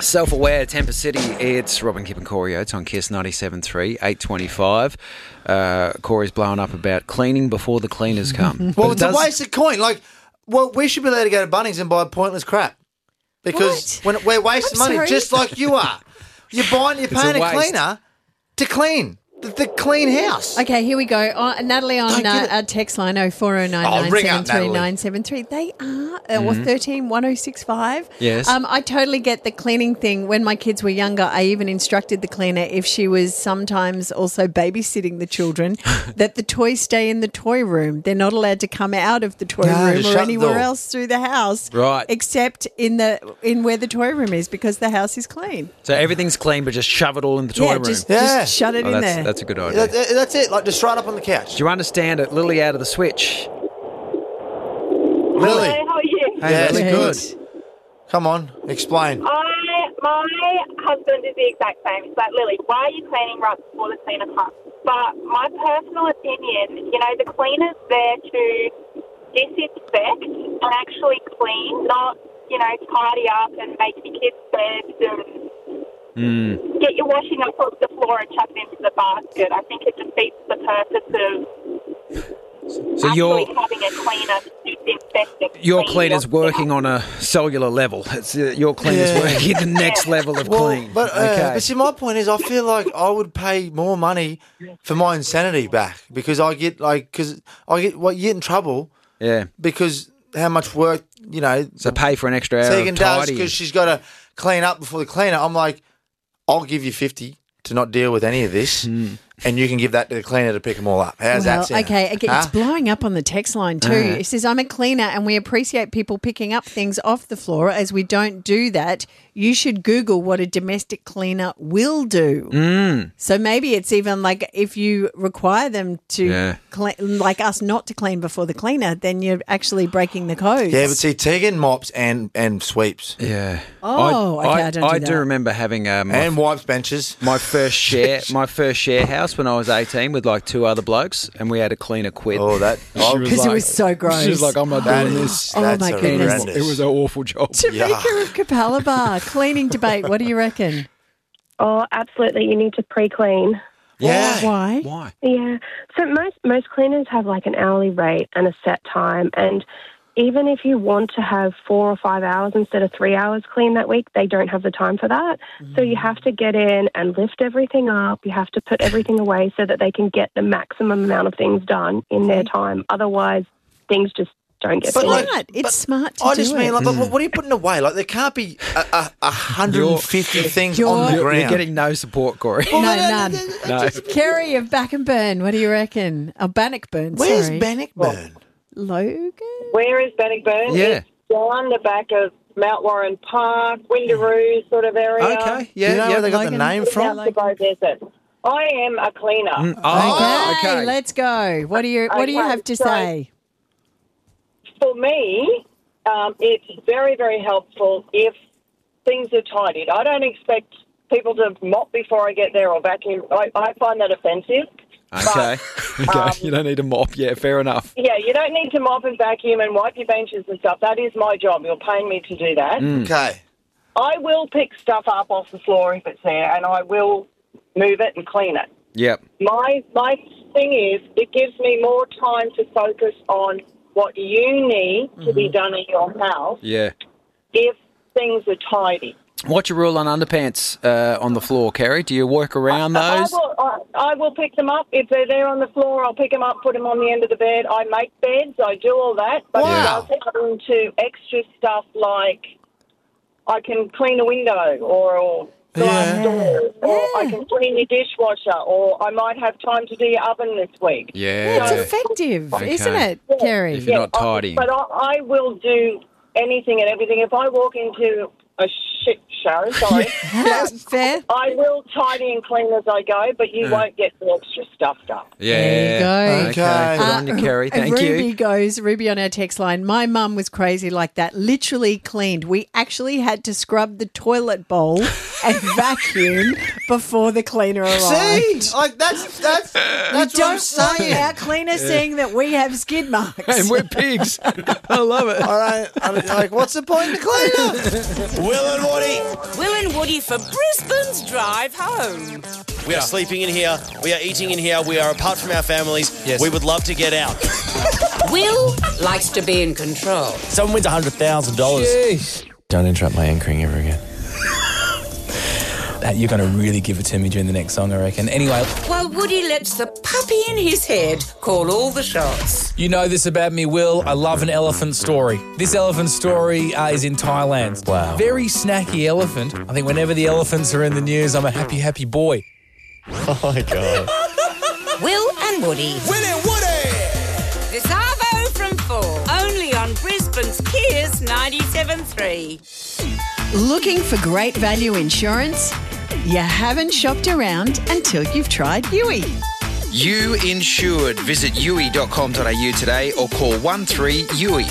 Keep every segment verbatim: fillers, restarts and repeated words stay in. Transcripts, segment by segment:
Self-aware, Temper City. It's Robin, Kip and Corey Oates on Kiss ninety-seven point three, eight twenty-five. Uh, Corey's blowing up about cleaning before the cleaners come. Well, But it's it does- a waste of coin. Like, well, we should be allowed to go to Bunnings and buy pointless crap because when we're wasting I'm money, sorry? just like you are. You're buying, you're It's a paying a, waste. cleaner to clean the, the clean house. Okay, here we go. Uh, Natalie on Don't get uh, it. our text line oh four oh nine Oh, nine ring seven up, three Natalie. nine seven three. They are, uh, or thirteen one oh six five. Yes. Um, I totally get the cleaning thing. When my kids were younger, I even instructed the cleaner, if she was sometimes also babysitting the children, that the toys stay in the toy room. They're not allowed to come out of the toy No, room shut or the anywhere door. else through the house. Right. Except in the in where the toy room is, because the house is clean. So everything's clean, but just shove it all in the toy yeah, room. just, Yeah. just shut it Oh, in that's, there. that's a good idea. That- that's it. Like, just right up on the couch. Do you understand it? Lily out of the switch. Lily. Hello, how are you? Yeah, Hey, it's Lily. good. Come on, explain. I, my husband is the exact same. He's like, Lily, why are you cleaning right before the cleaner comes? But my personal opinion, you know, the cleaner's there to disinfect and actually clean, not, you know, tidy up and make your kids' beds and Mm. get your washing up off the floor and chuck it into the basket. I think it defeats the purpose of So actually your having a cleaner disinfecting. your clean cleaner's your working on a cellular level. It's, uh, your cleaner's Yeah. working at the next level of Well, clean. but, uh, okay. but see, my point is, I feel like I would pay more money for my insanity back because I get like because I get well, you get in trouble yeah. because how much work you know So pay for an extra hour Tegan of does tidying. because she's got to clean up before the cleaner. I'm like, I'll give you fifty to not deal with any of this, and you can give that to the cleaner to pick them all up. How's well, that sound? okay, okay, Huh? it's blowing up on the text line too. Uh. It says, I'm a cleaner and we appreciate people picking up things off the floor. As we don't do that, you should Google what a domestic cleaner will do. Mm. So maybe it's even like if you require them to, Yeah. cle- like us not to clean before the cleaner, then you're actually breaking the codes. Yeah, but see, Tegan mops and and sweeps Yeah. Oh, okay, I don't do I that. remember having um, my, and wipes benches. my first share my first share house when I was eighteen with like two other blokes, and we had a cleaner quit. Oh, that oh, Because it was so gross. She was like, I'm not that doing is this. Oh, that's my goodness. horrendous. It was an awful job. Tamika Yuck. of Capalaba, cleaning debate. What do you reckon? Oh, absolutely. You need to pre-clean. yeah. Why? Why? Yeah. So most most cleaners have like an hourly rate and a set time, and even if you want to have four or five hours instead of three hours clean that week, they don't have the time for that. So you have to get in and lift everything up. You have to put everything away so that they can get the maximum amount of things done in their time. Otherwise, things just don't get But done. like- Smart. It's but smart to I do just mean, it. like, but what what are you putting away? Like, there can't be a, a, a hundred and fifty things you're- on the You're- ground. You're getting no support, Corey. No, none. No. Kerry of Bannockburn, what do you reckon? Oh, Bannockburn, Where's sorry. Bannockburn? Logan? Where is Bannockburn? Yeah. It's down the back of Mount Warren Park, Windaroo sort of area. Okay. Do you know Yeah. where Yeah. they got Logan. the name Yeah, from? Down to Bow Desert. I am a cleaner. Mm, Oh, okay, okay. let's go. What do you What do you Okay, have to so- say? For me, um, it's very, very helpful if things are tidied. I don't expect people to mop before I get there or vacuum. I, I find that offensive. Okay. Okay. um, you don't need a mop. Yeah, fair enough. Yeah, you don't need to mop and vacuum and wipe your benches and stuff. That is my job. You're paying me to do that. Okay. I will pick stuff up off the floor if it's there, and I will move it and clean it. Yep. My my thing is, it gives me more time to focus on what you need to be done in your house Yeah. if things are tidy. What's your rule on underpants uh, on the floor, Kerry? Do you work around those? I will, I, I will pick them up. If they're there on the floor, I'll pick them up, put them on the end of the bed. I make beds. I do all that. But Wow. it does go into extra stuff like I can clean a window or, or glass Yeah. doors, or Yeah. I can clean your dishwasher, or I might have time to do your oven this week. Yeah. It's effective, Okay. isn't it, Kerry? If you're not I- tidying. But I, I will do anything and everything. If I walk into a shit show, sorry, Yeah, fair. I will tidy and clean as I go, but you won't get the extra stuff done. Yeah. There you go. Okay. Okay. Good on you, Kerry. Uh, Thank Ruby you. goes, Ruby on our text line, my mum was crazy like that, literally cleaned. We actually had to scrub the toilet bowl and vacuum before the cleaner arrived. See, like that's that's that's We what I'm don't saying. want our cleaner seeing that we have skid marks. And we're pigs. I love it. I don't, I don't, like, what's the point in the cleaner? Will and Woody. Will and Woody for Brisbane's drive home. We are sleeping in here. We are eating in here. We are apart from our families. Yes. We would love to get out. Will likes to be in control. Someone wins one hundred thousand dollars. Jeez. Don't interrupt my anchoring ever again. You're going to really give it to me during the next song, I reckon. Anyway. While Woody lets the puppy in his head call all the shots. You know this about me, Will. I love an elephant story. This elephant story uh, is in Thailand. Wow. Very snacky elephant. I think whenever the elephants are in the news, I'm a happy, happy boy. Oh, my God. Will and Woody. Will and Woody! The Savo from four. Only on Brisbane's Kiss ninety-seven point three. Looking for great value insurance? You haven't shopped around until you've tried U I. You Insured. Visit u i dot com dot a u today or call one three U I.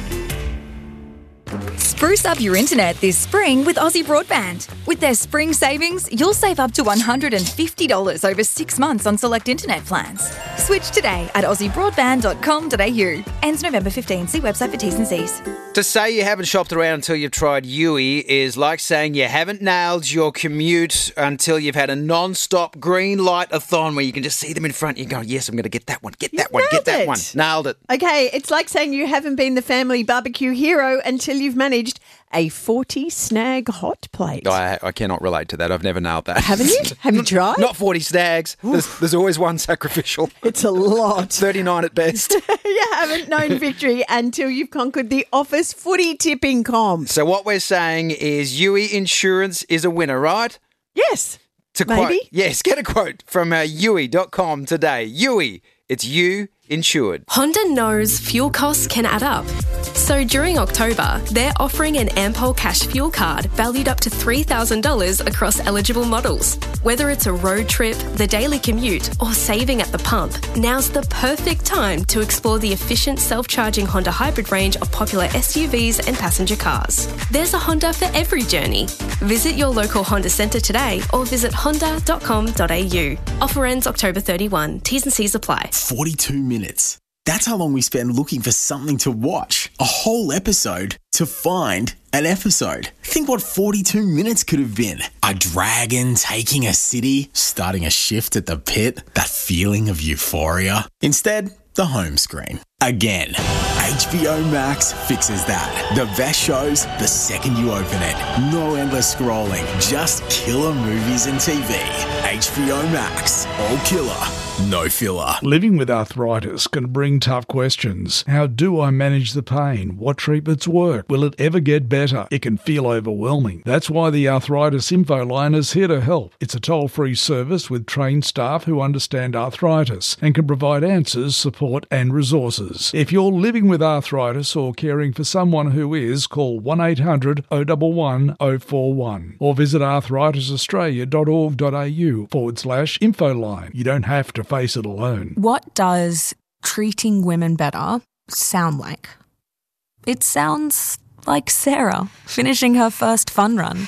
Spruce up your internet this spring with Aussie Broadband. With their spring savings, you'll save up to one hundred fifty dollars over six months on select internet plans. Switch today at aussie broadband dot com dot a u. Ends November fifteenth. See website for T's and C's. To say you haven't shopped around until you've tried U I is like saying you haven't nailed your commute until you've had a non-stop green light-a-thon where you can just see them in front. You go, yes, I'm going to get that one, get that You one, get nailed that it. one. Nailed it. Okay, it's like saying you haven't been the family barbecue hero until you've managed a forty snag hot plate. I, I cannot relate to that. I've never nailed that. Haven't you? Have you tried? Not forty snags. There's, there's always one sacrificial. It's a lot. thirty-nine at best. You haven't known victory until you've conquered the office footy tipping comp. So what we're saying is U I Insurance is a winner, right? Yes. To Maybe. quote, yes, get a quote from uh, U I dot com today. U I, it's you insured. Honda knows fuel costs can add up. So during October, they're offering an Ampol Cash Fuel Card valued up to three thousand dollars across eligible models. Whether it's a road trip, the daily commute, or saving at the pump, now's the perfect time to explore the efficient self-charging Honda hybrid range of popular S U Vs and passenger cars. There's a Honda for every journey. Visit your local Honda centre today or visit honda dot com dot a u. Offer ends October thirty-first. T's and C's apply. forty-two minutes. That's how long we spend looking for something to watch. A whole episode to find an episode. Think what forty-two minutes could have been. A dragon taking a city, starting a shift at the pit, that feeling of euphoria. Instead, the home screen. Again, H B O Max fixes that. The best shows the second you open it. No endless scrolling, just killer movies and T V. H B O Max, all killer, no filler. Living with arthritis can bring tough questions. How do I manage the pain? What treatments work? Will it ever get better? It can feel overwhelming. That's why the Arthritis Info Line is here to help. It's a toll-free service with trained staff who understand arthritis and can provide answers, support and resources. If you're living with arthritis or caring for someone who is, call one eight hundred oh one one oh four one or visit arthritis australia dot org dot a u forward slash info line. You don't have to face it alone. What does treating women better sound like? It sounds like Sarah finishing her first fun run.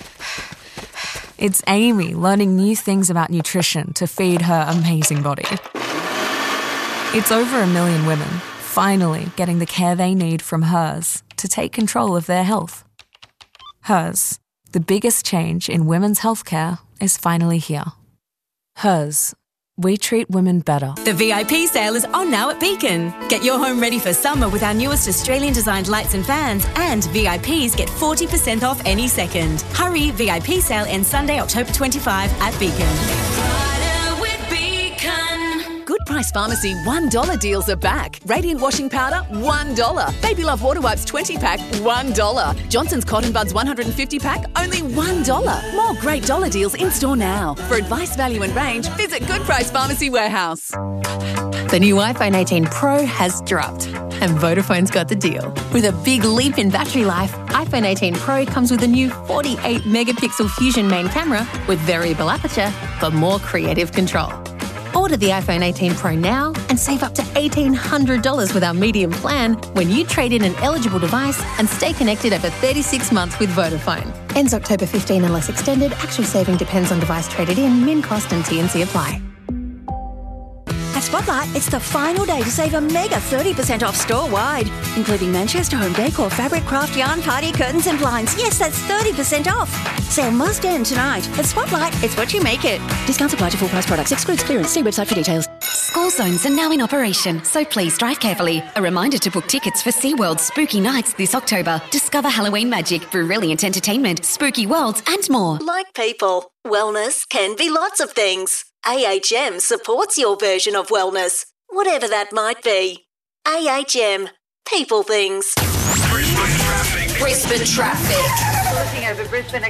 It's Amy learning new things about nutrition to feed her amazing body. It's over a million women finally getting the care they need from Hers to take control of their health. Hers, the biggest change in women's healthcare, is finally here. Hers, we treat women better. The V I P sale is on now at Beacon. Get your home ready for summer with our newest Australian-designed lights and fans, and V I Ps get forty percent off any second. Hurry, V I P sale ends Sunday, October twenty-fifth at Beacon. Good Price Pharmacy one dollar deals are back. Radiant washing powder, one dollar. Baby Love water wipes twenty pack, one dollar. Johnson's Cotton Buds one hundred fifty pack, only one dollar. More great dollar deals in store now. For advice, value and range, visit Good Price Pharmacy Warehouse. The new iPhone eighteen Pro has dropped, and Vodafone's got the deal. With a big leap in battery life, iPhone eighteen Pro comes with a new forty-eight megapixel Fusion main camera with variable aperture for more creative control. Order the iPhone eighteen Pro now and save up to eighteen hundred dollars with our medium plan when you trade in an eligible device and stay connected over thirty-six months with Vodafone. Ends October fifteenth unless extended. Actual saving depends on device traded in. Min cost and T and C apply. At Spotlight, it's the final day to save a mega thirty percent off store-wide, including Manchester Home Decor, fabric, craft, yarn, party, curtains and blinds. Yes, that's thirty percent off. Sale must end tonight. At Spotlight, it's what you make it. Discounts apply to full price products. Excludes clearance. See website for details. School zones are now in operation, so please drive carefully. A reminder to book tickets for SeaWorld's Spooky Nights this October. Discover Halloween magic, brilliant entertainment, spooky worlds and more. Like people, wellness can be lots of things. A H M supports your version of wellness, whatever that might be. A H M, people things. Brisbane traffic. Brisbane traffic. Looking over Brisbane.